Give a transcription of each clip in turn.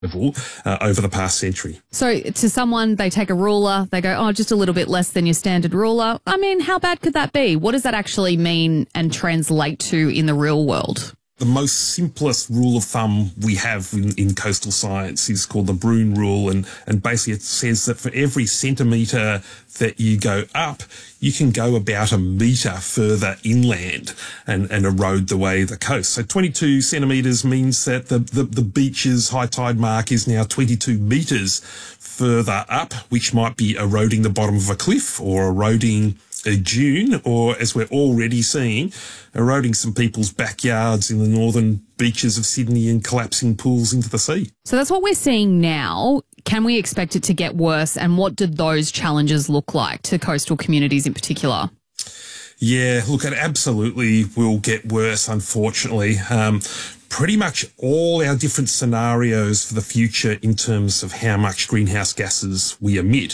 level over the past century. So to someone, they take a ruler, they go, oh, just a little bit less than your standard ruler. I mean, how bad could that be? What does that actually mean and translate to in the real world? The most simplest rule of thumb we have in coastal science is called the Bruun rule, and basically it says that for every centimetre that you go up, you can go about a metre further inland and erode the way of the coast. So 22 centimetres means that the beach's high tide mark is now 22 metres further up, which might be eroding the bottom of a cliff or eroding a dune, or as we're already seeing, eroding some people's backyards in the northern beaches of Sydney and collapsing pools into the sea. So that's what we're seeing now. Can we expect it to get worse? And what do those challenges look like to coastal communities in particular? Yeah, look, it absolutely will get worse, unfortunately. Pretty much all our different scenarios for the future in terms of how much greenhouse gases we emit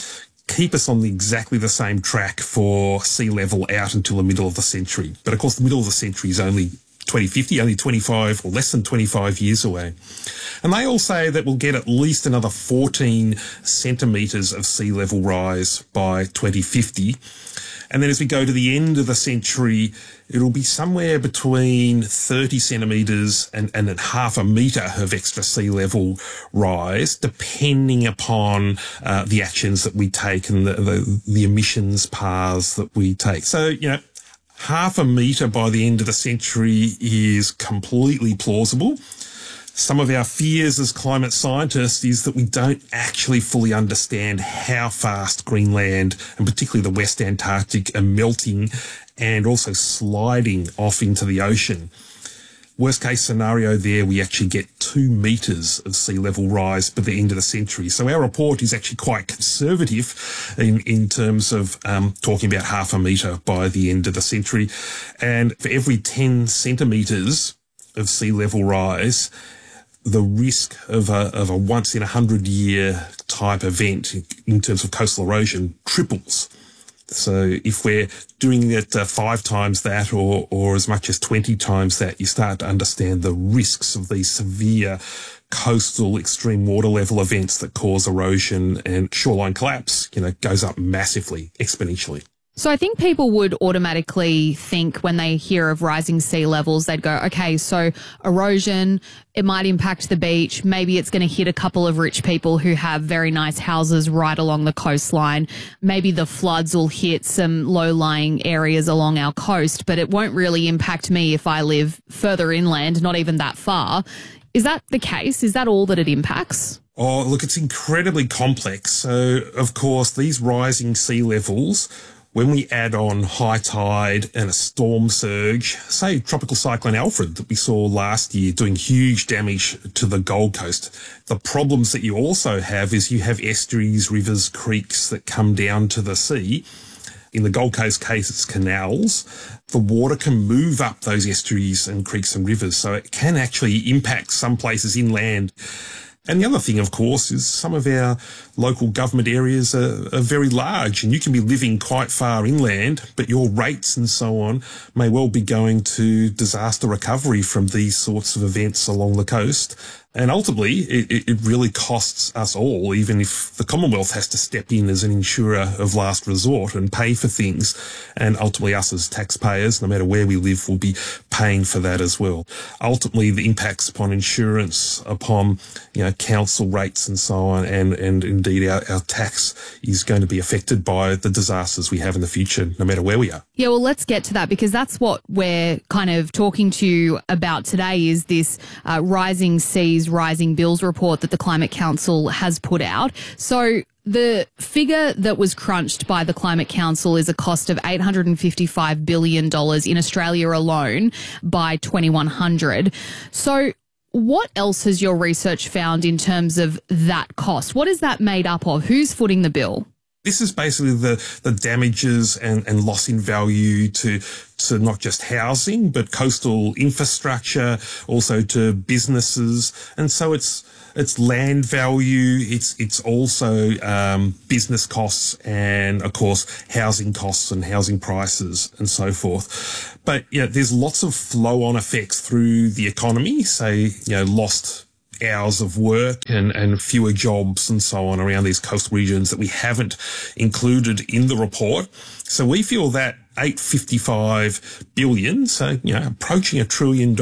keep us on exactly the same track for sea level out until the middle of the century. But of course, the middle of the century is only 2050, only 25 or less than 25 years away. And they all say that we'll get at least another 14 centimetres of sea level rise by 2050. And then as we go to the end of the century, it'll be somewhere between 30 centimetres and half a metre of extra sea level rise, depending upon the actions that we take and the emissions paths that we take. So, you know, half a metre by the end of the century is completely plausible. Some of our fears as climate scientists is that we don't actually fully understand how fast Greenland, and particularly the West Antarctic, are melting and also sliding off into the ocean. Worst case scenario there, we actually get 2 metres of sea level rise by the end of the century. So our report is actually quite conservative in terms of talking about half a metre by the end of the century. And for every 10 centimetres of sea level rise, the risk of a once in 100-year type event in terms of coastal erosion triples. So if we're doing it 5 times that or as much as 20 times that, you start to understand the risks of these severe coastal extreme water level events that cause erosion, and shoreline collapse, you know, goes up massively, exponentially. So I think people would automatically think when they hear of rising sea levels, they'd go, okay, so erosion, it might impact the beach. Maybe it's going to hit a couple of rich people who have very nice houses right along the coastline. Maybe the floods will hit some low-lying areas along our coast, but it won't really impact me if I live further inland, not even that far. Is that the case? Is that all that it impacts? Oh, look, it's incredibly complex. So, of course, these rising sea levels, when we add on high tide and a storm surge, say Tropical Cyclone Alfred that we saw last year doing huge damage to the Gold Coast, the problems that you also have is you have estuaries, rivers, creeks that come down to the sea. In the Gold Coast case, it's canals. The water can move up those estuaries and creeks and rivers, so it can actually impact some places inland. And the other thing, of course, is some of our local government areas are very large, and you can be living quite far inland, but your rates and so on may well be going to disaster recovery from these sorts of events along the coast. And ultimately, it really costs us all, even if the Commonwealth has to step in as an insurer of last resort and pay for things. And ultimately, us as taxpayers, no matter where we live, will be paying for that as well. Ultimately, the impacts upon insurance, upon, you know, council rates and so on, and indeed our tax is going to be affected by the disasters we have in the future, no matter where we are. Yeah, well, let's get to that, because that's what we're kind of talking to you about today, is this rising seas, rising bills report that the Climate Council has put out. So the figure that was crunched by the Climate Council is a cost of $855 billion in Australia alone by 2100. So what else has your research found in terms of that cost? What is that made up of? Who's footing the bill? This is basically the damages and loss in value to not just housing, but coastal infrastructure, also to businesses. And so it's land value, it's also business costs, and of course housing costs and housing prices and so forth. But yeah, there's lots of flow-on effects through the economy, say, you know, lost hours of work and fewer jobs and so on around these coastal regions that we haven't included in the report. So we feel that $855 billion, so, approaching $1 trillion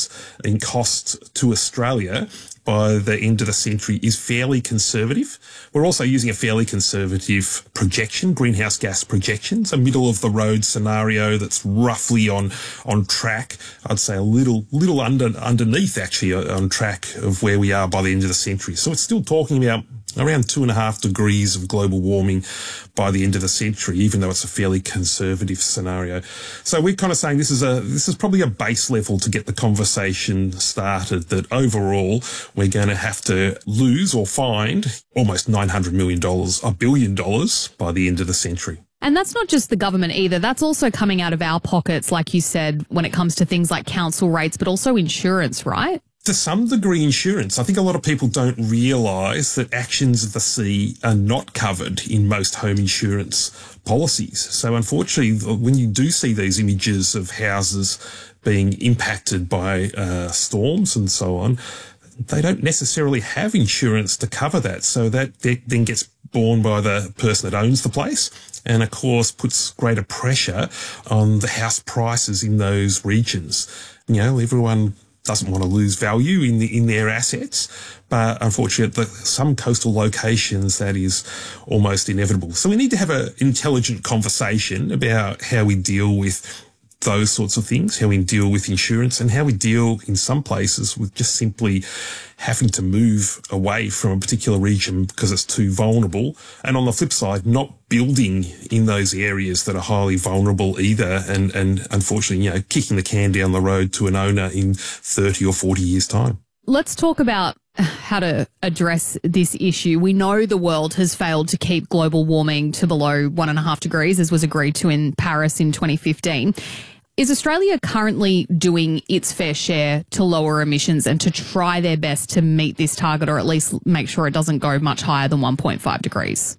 in cost to Australia by the end of the century is fairly conservative. We're also using a fairly conservative projection, greenhouse gas projections, a middle of the road scenario that's roughly on track. I'd say a little underneath actually on track of where we are by the end of the century. So it's still talking about around 2.5 degrees of global warming by the end of the century, even though it's a fairly conservative scenario. So we're kind of saying this is probably a base level to get the conversation started, that overall we're going to have to lose or find almost $900 million, $1 billion by the end of the century. And that's not just the government either. That's also coming out of our pockets, like you said, when it comes to things like council rates, but also insurance, right? To some degree, insurance. I think a lot of people don't realise that actions of the sea are not covered in most home insurance policies. So unfortunately, when you do see these images of houses being impacted by storms and so on, they don't necessarily have insurance to cover that. So that then gets borne by the person that owns the place, and of course puts greater pressure on the house prices in those regions. Everyone doesn't want to lose value in their assets, but unfortunately at some coastal locations that is almost inevitable. So we need to have an intelligent conversation about how we deal with those sorts of things, how we deal with insurance, and how we deal in some places with just simply having to move away from a particular region because it's too vulnerable. And on the flip side, not building in those areas that are highly vulnerable either, and unfortunately, kicking the can down the road to an owner in 30 or 40 years' time. Let's talk about how to address this issue. We know the world has failed to keep global warming to below 1.5 degrees, as was agreed to in Paris in 2015. Is Australia currently doing its fair share to lower emissions and to try their best to meet this target, or at least make sure it doesn't go much higher than 1.5 degrees?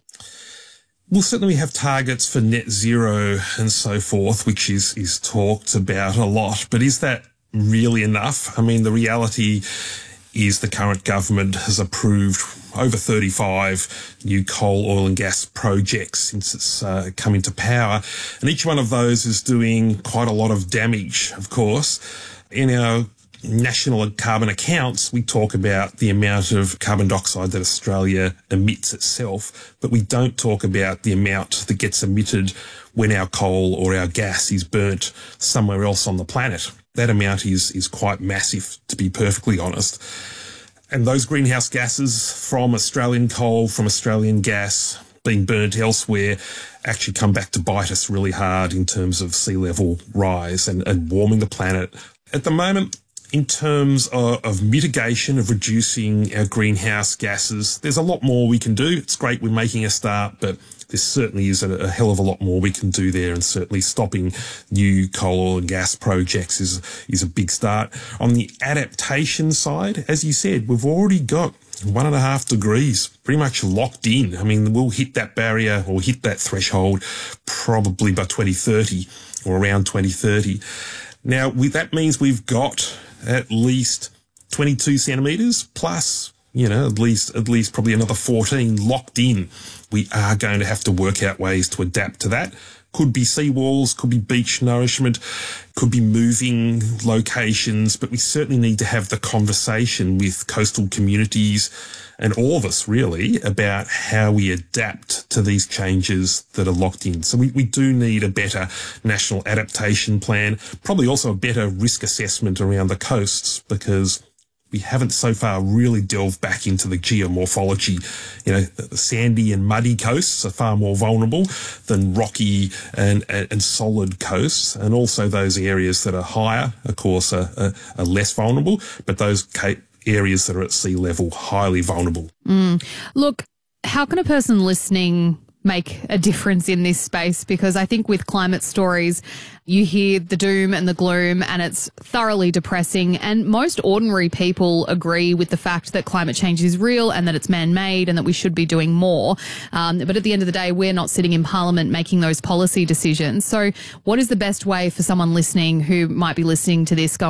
Well, certainly we have targets for net zero and so forth, which is talked about a lot. But is that really enough? I mean, the reality is the current government has approved over 35 new coal, oil and gas projects since it's come into power. And each one of those is doing quite a lot of damage, of course. In our national carbon accounts, we talk about the amount of carbon dioxide that Australia emits itself, but we don't talk about the amount that gets emitted when our coal or our gas is burnt somewhere else on the planet. That amount is quite massive, to be perfectly honest. And those greenhouse gases from Australian coal, from Australian gas being burnt elsewhere actually come back to bite us really hard in terms of sea level rise and warming the planet. At the moment, in terms of mitigation, of reducing our greenhouse gases, there's a lot more we can do. It's great we're making a start, but there certainly is a hell of a lot more we can do there, and certainly stopping new coal, oil and gas projects is a big start. On the adaptation side, as you said, we've already got 1.5 degrees pretty much locked in. I mean, we'll hit that barrier or hit that threshold probably by 2030 or around 2030. Now, that means we've got at least 22 centimetres plus, at least probably another 14 locked in. We are going to have to work out ways to adapt to that. Could be seawalls, could be beach nourishment, could be moving locations, but we certainly need to have the conversation with coastal communities and all of us really about how we adapt to these changes that are locked in. So we do need a better national adaptation plan, probably also a better risk assessment around the coasts, because we haven't so far really delved back into the geomorphology. The sandy and muddy coasts are far more vulnerable than rocky and solid coasts. And also those areas that are higher, of course, are less vulnerable, but those areas that are at sea level, highly vulnerable. Look, how can a person listening make a difference in this space? Because I think with climate stories, you hear the doom and the gloom, and it's thoroughly depressing. And most ordinary people agree with the fact that climate change is real and that it's man-made and that we should be doing more. But at the end of the day, we're not sitting in Parliament making those policy decisions. So what is the best way for someone listening who might be listening to this going,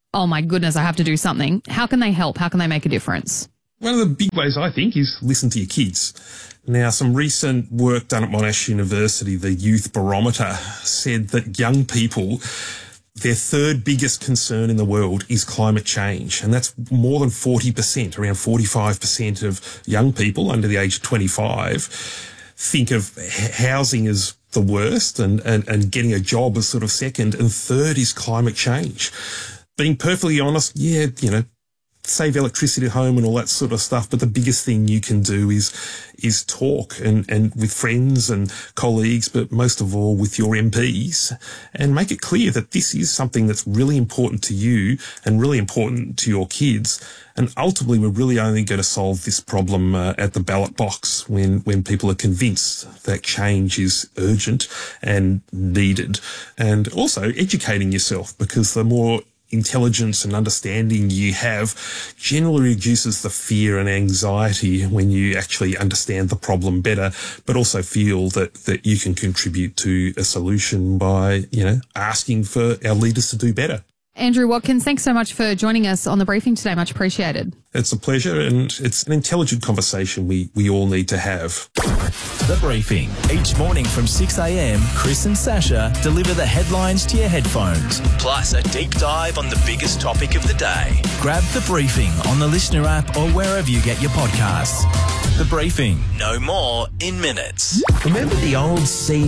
oh my goodness, I have to do something. How can they help? How can they make a difference? One of the big ways, I think, is listen to your kids. Now, some recent work done at Monash University, the Youth Barometer, said that young people, their third biggest concern in the world is climate change. And that's more than 40%, around 45% of young people under the age of 25 think of housing as the worst and getting a job as sort of second. And third is climate change. Being perfectly honest, yeah, save electricity at home and all that sort of stuff. But the biggest thing you can do is talk and with friends and colleagues, but most of all with your MPs, and make it clear that this is something that's really important to you and really important to your kids. And ultimately, we're really only going to solve this problem at the ballot box when people are convinced that change is urgent and needed. And also educating yourself, because the more intelligence and understanding you have generally reduces the fear and anxiety when you actually understand the problem better, but also feel that you can contribute to a solution by, asking for our leaders to do better. Andrew Watkins, thanks so much for joining us on the briefing today. Much appreciated. It's a pleasure, and it's an intelligent conversation we all need to have. The Briefing. Each morning from 6 a.m, Chris and Sasha deliver the headlines to your headphones, plus a deep dive on the biggest topic of the day. Grab The Briefing on the Listener app or wherever you get your podcasts. The Briefing. No more in minutes. Remember the old CD